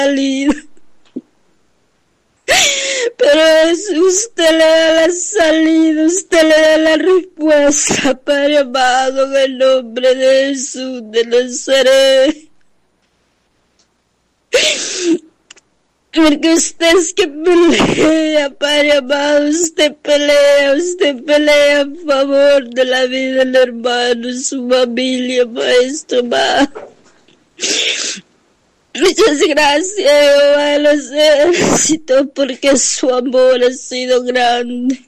salida. Pero usted le da la salida, usted le da la respuesta, Padre amado, en el nombre de Jesús de Nazaret. Porque usted es que pelea, Padre amado, usted pelea a favor de la vida del hermano, su familia, Maestro amado. Muchas gracias, Jehová de los ejércitos, porque su amor ha sido grande.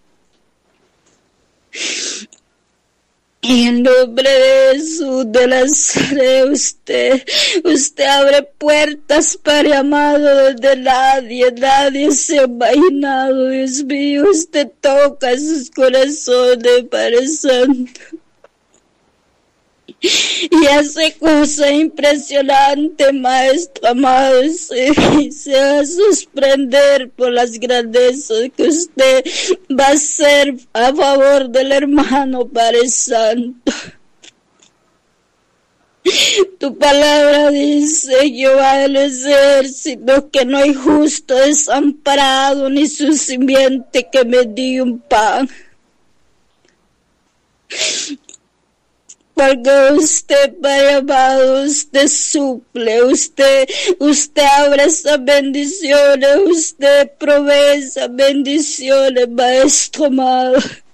En el nombre de Jesús de Nazaret, usted abre puertas, Padre amado, donde nadie se ha imaginado, Dios mío. Usted toca sus corazones, Padre Santo. Y hace cosas impresionantes, Maestro amado, se va a sorprender por las grandezas que usted va a hacer a favor del hermano, Padre Santo. Tu palabra dice, Jehová del ejército, que no hay justo desamparado, ni su simiente que mendigue un pan. Porque usted, Padre amado, usted suple, usted abre esas bendiciones, usted provee esas bendiciones, Maestro amado.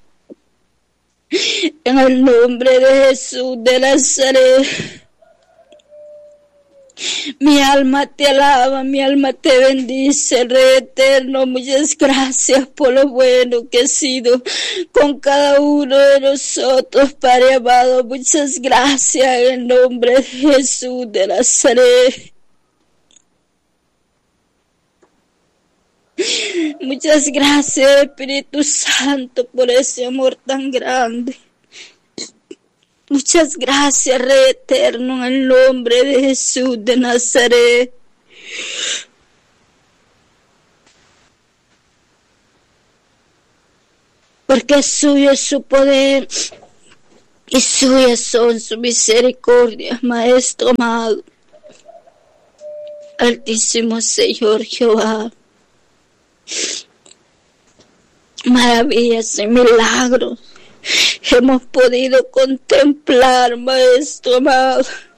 En el nombre de Jesús de Nazaret. Mi alma te alaba, mi alma te bendice, Rey eterno. Muchas gracias por lo bueno que has sido con cada uno de nosotros, Padre amado. Muchas gracias en el nombre de Jesús de Nazaret. Muchas gracias, Espíritu Santo, por ese amor tan grande. Muchas gracias, Rey eterno, en el nombre de Jesús de Nazaret. Porque suyo es su poder y suyas son sus misericordias, Maestro amado. Altísimo Señor Jehová. Maravillas y milagros hemos podido contemplar, Maestro amado.